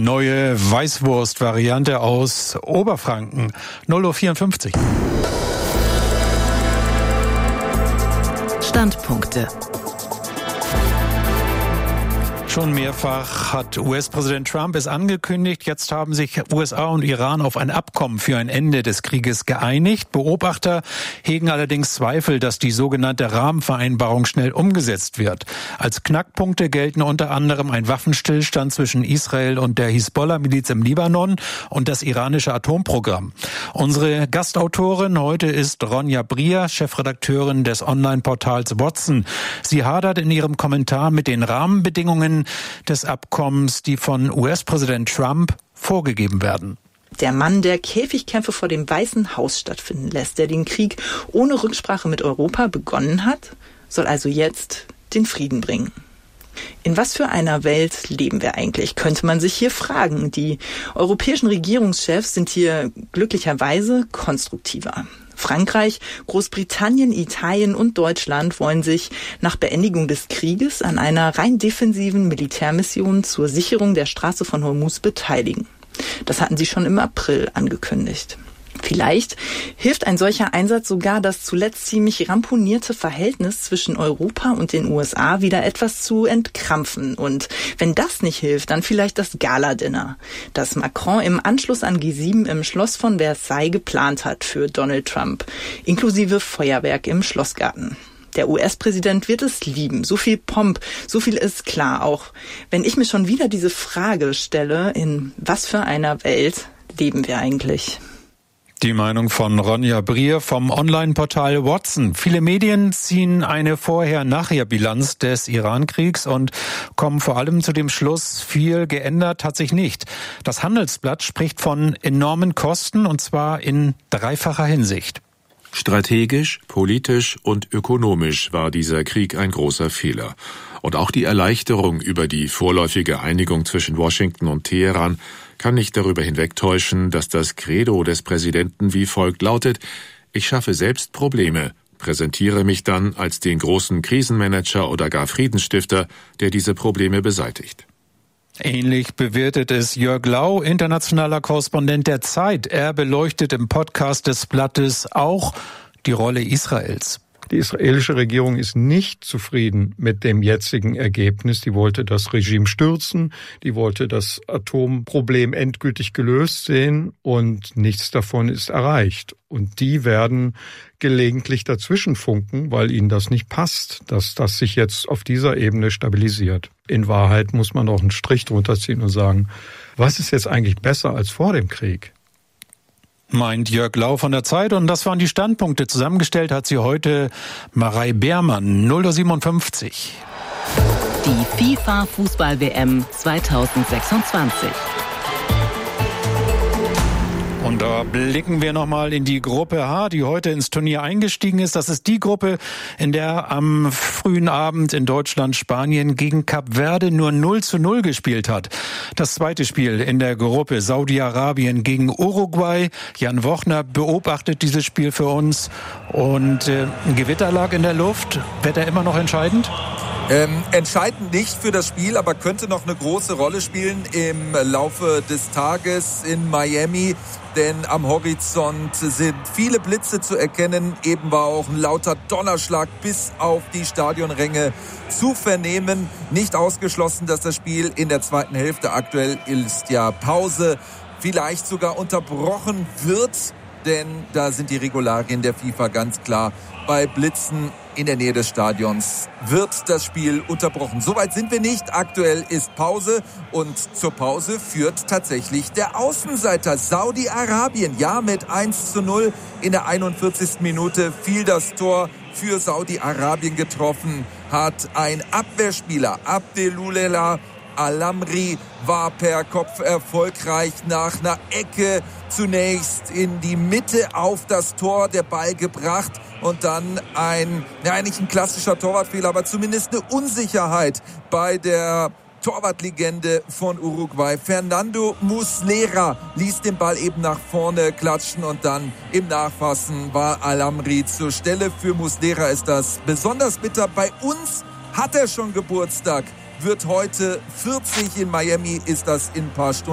neue Weißwurst-Variante aus Oberfranken. 0:54 Uhr. Standpunkte. Schon mehrfach hat US-Präsident Trump es angekündigt. Jetzt haben sich USA und Iran auf ein Abkommen für ein Ende des Krieges geeinigt. Beobachter hegen allerdings Zweifel, dass die sogenannte Rahmenvereinbarung schnell umgesetzt wird. Als Knackpunkte gelten unter anderem ein Waffenstillstand zwischen Israel und der Hisbollah-Miliz im Libanon und das iranische Atomprogramm. Unsere Gastautorin heute ist Ronja Brier, Chefredakteurin des Online-Portals Watson. Sie hadert in ihrem Kommentar mit den Rahmenbedingungen des Abkommens, die von US-Präsident Trump vorgegeben werden. Der Mann, der Käfigkämpfe vor dem Weißen Haus stattfinden lässt, der den Krieg ohne Rücksprache mit Europa begonnen hat, soll also jetzt den Frieden bringen. In was für einer Welt leben wir eigentlich, könnte man sich hier fragen. Die europäischen Regierungschefs sind hier glücklicherweise konstruktiver. Frankreich, Großbritannien, Italien und Deutschland wollen sich nach Beendigung des Krieges an einer rein defensiven Militärmission zur Sicherung der Straße von Hormuz beteiligen. Das hatten sie schon im April angekündigt. Vielleicht hilft ein solcher Einsatz sogar, das zuletzt ziemlich ramponierte Verhältnis zwischen Europa und den USA wieder etwas zu entkrampfen. Und wenn das nicht hilft, dann vielleicht das Gala-Dinner, das Macron im Anschluss an G7 im Schloss von Versailles geplant hat für Donald Trump, inklusive Feuerwerk im Schlossgarten. Der US-Präsident wird es lieben. So viel Pomp, so viel ist klar. Auch wenn ich mir schon wieder diese Frage stelle, in was für einer Welt leben wir eigentlich? Die Meinung von Ronja Brier vom Online-Portal Watson. Viele Medien ziehen eine Vorher-Nachher-Bilanz des Iran-Kriegs und kommen vor allem zu dem Schluss, viel geändert hat sich nicht. Das Handelsblatt spricht von enormen Kosten, und zwar in dreifacher Hinsicht. Strategisch, politisch und ökonomisch war dieser Krieg ein großer Fehler. Und auch die Erleichterung über die vorläufige Einigung zwischen Washington und Teheran kann nicht darüber hinwegtäuschen, dass das Credo des Präsidenten wie folgt lautet: Ich schaffe selbst Probleme, präsentiere mich dann als den großen Krisenmanager oder gar Friedensstifter, der diese Probleme beseitigt. Ähnlich bewertet es Jörg Lau, internationaler Korrespondent der Zeit. Er beleuchtet im Podcast des Blattes auch die Rolle Israels. Die israelische Regierung ist nicht zufrieden mit dem jetzigen Ergebnis. Die wollte das Regime stürzen, die wollte das Atomproblem endgültig gelöst sehen, und nichts davon ist erreicht. Und die werden gelegentlich dazwischen funken, weil ihnen das nicht passt, dass das sich jetzt auf dieser Ebene stabilisiert. In Wahrheit muss man auch einen Strich drunter ziehen und sagen, was ist jetzt eigentlich besser als vor dem Krieg? Meint Jörg Lau von der Zeit, und das waren die Standpunkte. Zusammengestellt hat sie heute Marei Beermann. 0:57 Uhr. Die FIFA-Fußball-WM 2026. Und da blicken wir nochmal in die Gruppe H, die heute ins Turnier eingestiegen ist. Das ist die Gruppe, in der am frühen Abend in Deutschland Spanien gegen Kap Verde nur 0:0 gespielt hat. Das zweite Spiel in der Gruppe Saudi-Arabien gegen Uruguay. Jan Wochner beobachtet dieses Spiel für uns. Und ein Gewitter lag in der Luft. Wetter immer noch entscheidend? Entscheidend nicht für das Spiel, aber könnte noch eine große Rolle spielen im Laufe des Tages in Miami. Denn am Horizont sind viele Blitze zu erkennen. Eben war auch ein lauter Donnerschlag bis auf die Stadionränge zu vernehmen. Nicht ausgeschlossen, dass das Spiel in der zweiten Hälfte, aktuell ist ja Pause, vielleicht sogar unterbrochen wird. Denn da sind die Regularien der FIFA ganz klar. Bei Blitzen in der Nähe des Stadions wird das Spiel unterbrochen. Soweit sind wir nicht. Aktuell ist Pause, und zur Pause führt tatsächlich der Außenseiter Saudi-Arabien. Ja, mit 1:0 in der 41. Minute fiel das Tor für Saudi-Arabien. Getroffen hat ein Abwehrspieler, Abdelullah Al-Amri, war per Kopf erfolgreich nach einer Ecke zunächst in die Mitte auf das Tor der Ball gebracht, und dann eigentlich ein klassischer Torwartfehler, aber zumindest eine Unsicherheit bei der Torwartlegende von Uruguay. Fernando Muslera ließ den Ball eben nach vorne klatschen, und dann im Nachfassen war Al-Amri zur Stelle. Für Muslera ist das besonders bitter. Bei uns hat er schon Geburtstag, wird heute 40. In Miami ist das in ein paar Stunden.